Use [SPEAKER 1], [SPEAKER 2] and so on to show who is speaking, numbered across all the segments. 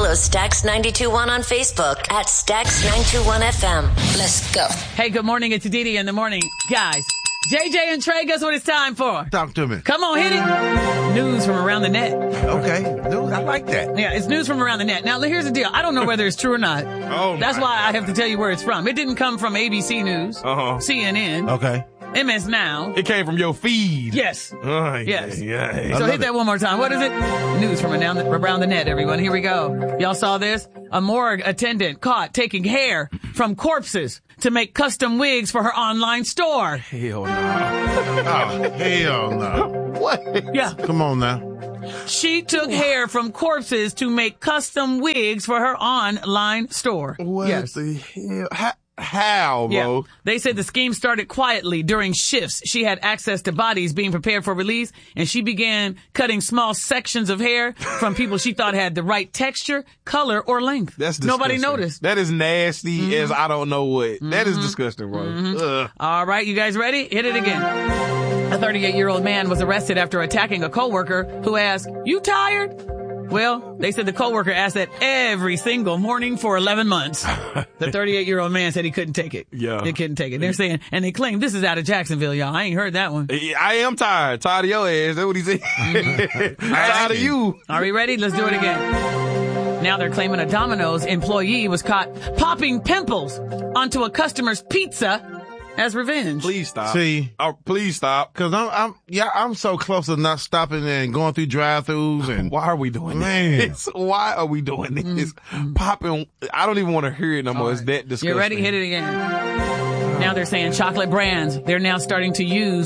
[SPEAKER 1] Follow Stax 92.1 on Facebook at Stax 921 FM. Let's go.
[SPEAKER 2] Hey, good morning. It's Didi in the morning. Guys, JJ and Trey, guess what it's time for?
[SPEAKER 3] Talk to me.
[SPEAKER 2] Come on, hit it. News from around the net.
[SPEAKER 3] Okay. News, I like that.
[SPEAKER 2] Yeah, it's news from around the net. Now, here's the deal. I don't know whether it's true or not. That's why I have to tell you where it's from. It didn't come from ABC News, CNN,
[SPEAKER 3] Okay.
[SPEAKER 2] MS Now.
[SPEAKER 4] It came from your feed.
[SPEAKER 2] Yes.
[SPEAKER 4] Yes.
[SPEAKER 2] Yeah. So hit that one more time. What is it? News from around the net, everyone. Here we go. Y'all saw this? A morgue attendant caught taking hair from corpses to make custom wigs for her online store.
[SPEAKER 4] Hell no.
[SPEAKER 3] Oh, hell no.
[SPEAKER 4] What?
[SPEAKER 2] Yeah.
[SPEAKER 3] Come on now.
[SPEAKER 2] She took hair from corpses to make custom wigs for her online store.
[SPEAKER 4] What
[SPEAKER 2] Yes.
[SPEAKER 4] the hell? How, bro?
[SPEAKER 2] Yeah. They said the scheme started quietly during shifts. She had access to bodies being prepared for release, and she began cutting small sections of hair from people she thought had the right texture, color, or length.
[SPEAKER 4] That's disgusting.
[SPEAKER 2] Nobody noticed.
[SPEAKER 4] That is nasty as I don't know what. That is disgusting, bro.
[SPEAKER 2] All right, you guys ready? Hit it again. A 38-year-old man was arrested after attacking a coworker who asked, "You tired?" Well, they said the coworker asked that every single morning for 11 months. The 38-year-old man said he couldn't take it.
[SPEAKER 4] Yeah.
[SPEAKER 2] They couldn't take it. They're saying, and they claim this is out of Jacksonville, y'all. I ain't heard that one.
[SPEAKER 4] I am tired. Tired of your ass. That's what he said. Tired of you.
[SPEAKER 2] Are we ready? Let's do it again. Now they're claiming a Domino's employee was caught popping pimples onto a customer's pizza as revenge.
[SPEAKER 4] Please stop.
[SPEAKER 3] See?
[SPEAKER 4] Oh, please stop.
[SPEAKER 3] Cause I'm so close to not stopping and going through drive-thrus and.
[SPEAKER 4] Why are we doing
[SPEAKER 3] Man.
[SPEAKER 4] this? Why are we doing this? Popping. I don't even want to hear it no more. It's that disgusting.
[SPEAKER 2] You ready? Hit it again. Now they're saying chocolate brands, they're now starting to use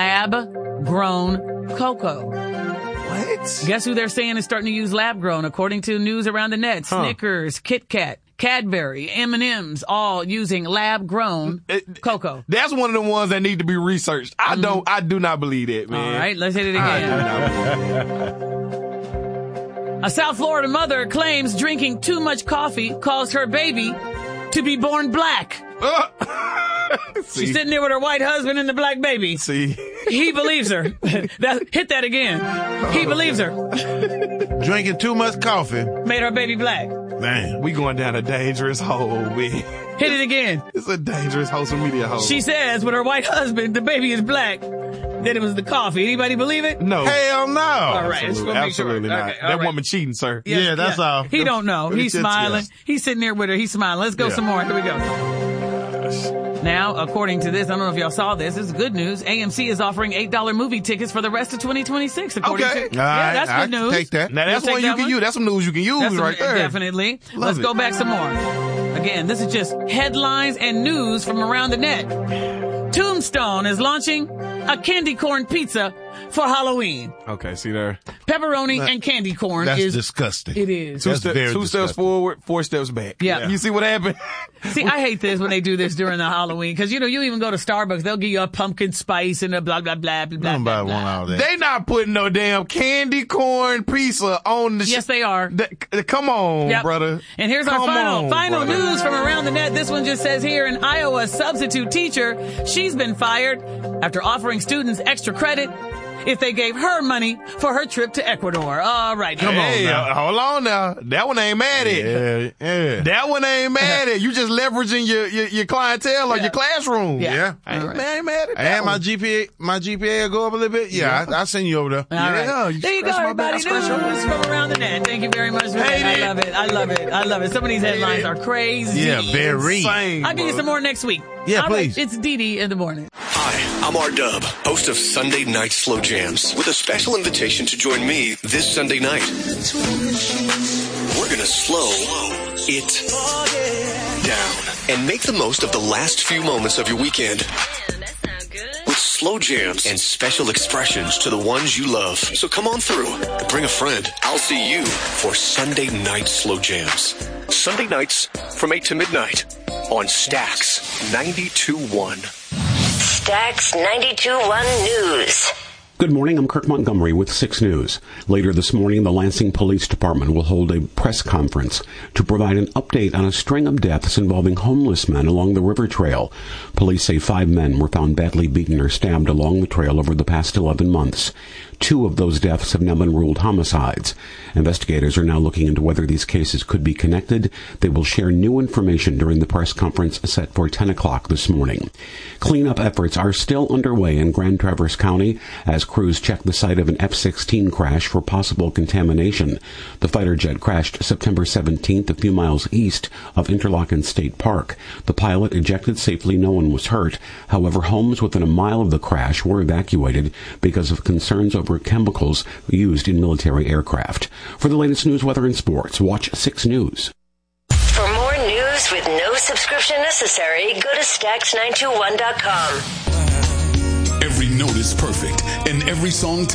[SPEAKER 2] lab-grown cocoa.
[SPEAKER 4] What?
[SPEAKER 2] Guess who they're saying is starting to use lab-grown, according to news around the net? Snickers, Kit Kat, Cadbury, M&M's, all using lab-grown cocoa.
[SPEAKER 4] That's one of the ones that need to be researched. I do not believe that, man.
[SPEAKER 2] All right, let's hit it again. A South Florida mother claims drinking too much coffee caused her baby to be born black. She's sitting there with her white husband and the black baby.
[SPEAKER 4] See?
[SPEAKER 2] He believes her. Hit that again. He believes her.
[SPEAKER 3] Drinking too much coffee.
[SPEAKER 2] Made her baby black.
[SPEAKER 3] Man.
[SPEAKER 4] We going down a dangerous hole, man.
[SPEAKER 2] Hit it again.
[SPEAKER 4] It's a dangerous social media hole.
[SPEAKER 2] She says with her white husband, the baby is black. Then it was the coffee. Anybody believe it?
[SPEAKER 4] No.
[SPEAKER 3] Hell no.
[SPEAKER 2] All right.
[SPEAKER 4] Absolutely not.
[SPEAKER 2] Okay,
[SPEAKER 4] that woman cheating, sir.
[SPEAKER 3] Yeah, that's all.
[SPEAKER 2] He don't know. He's smiling. He's sitting there with her. He's smiling. Let's go some more. Here we go. Now, according to this, I don't know if y'all saw this. This is good news. AMC is offering $8 movie tickets for the rest of 2026. According to, yeah, that's good news.
[SPEAKER 3] Take that.
[SPEAKER 4] Now that's one you can use. That's some news you can use right there.
[SPEAKER 2] Definitely. Let's go back some more. Again, this is just headlines and news from around the net. Tombstone is launching a candy corn pizza for Halloween.
[SPEAKER 4] Okay, see there.
[SPEAKER 2] Pepperoni and candy corn
[SPEAKER 3] is disgusting.
[SPEAKER 2] It is.
[SPEAKER 4] Two steps forward, 4 steps back.
[SPEAKER 2] Yeah.
[SPEAKER 4] You see what happened?
[SPEAKER 2] See, I hate this when they do this during the Halloween, because, you even go to Starbucks, they'll give you a pumpkin spice and a blah, blah, blah, blah, blah.
[SPEAKER 3] Nobody want all that.
[SPEAKER 4] They not putting no damn candy corn pizza on the
[SPEAKER 2] Yes, they are.
[SPEAKER 4] Come on, brother.
[SPEAKER 2] And here's our final news from around the net. This one just says here, in Iowa, substitute teacher, she's been fired after offering students extra credit if they gave her money for her trip to Ecuador. All right.
[SPEAKER 4] Come on now. Hold on now. That one ain't mad at it.
[SPEAKER 3] Yeah.
[SPEAKER 4] That one ain't mad at it. You just leveraging your clientele or your classroom.
[SPEAKER 3] Yeah.
[SPEAKER 4] I ain't mad at that.
[SPEAKER 3] And my GPA will go up a little bit. Yeah. I'll send you over there.
[SPEAKER 2] All right. There you go, everybody. News from around the net. Thank you very much. I love it. I love it. I love it. Some of these headlines are crazy.
[SPEAKER 3] Yeah, very.
[SPEAKER 4] Insane,
[SPEAKER 2] I'll give you some more next week.
[SPEAKER 3] Yeah,
[SPEAKER 2] all
[SPEAKER 3] please.
[SPEAKER 2] Right, it's Didi in the morning.
[SPEAKER 5] Hi, I'm R-Dub, host of Sunday Night Slow Jams, with a special invitation to join me this Sunday night. We're gonna slow it down and make the most of the last few moments of your weekend. With slow jams and special expressions to the ones you love. So come on through and bring a friend. I'll see you for Sunday Night Slow Jams. Sunday nights from 8 to midnight on Stax 92.1.
[SPEAKER 1] Stax 92.1 News.
[SPEAKER 6] Good morning, I'm Kirk Montgomery with 6 News. Later this morning, the Lansing Police Department will hold a press conference to provide an update on a string of deaths involving homeless men along the river trail. Police say 5 men were found badly beaten or stabbed along the trail over the past 11 months. 2 of those deaths have now been ruled homicides. Investigators are now looking into whether these cases could be connected. They will share new information during the press conference set for 10 o'clock this morning. Cleanup efforts are still underway in Grand Traverse County as crews check the site of an F-16 crash for possible contamination. The fighter jet crashed September 17th a few miles east of Interlochen State Park. The pilot ejected safely. No one was hurt. However, homes within a mile of the crash were evacuated because of concerns over chemicals used in military aircraft. For the latest news, weather, and sports, watch 6 News.
[SPEAKER 1] For more news with no subscription necessary, go to Stax921.com.
[SPEAKER 7] Every note is perfect, and every song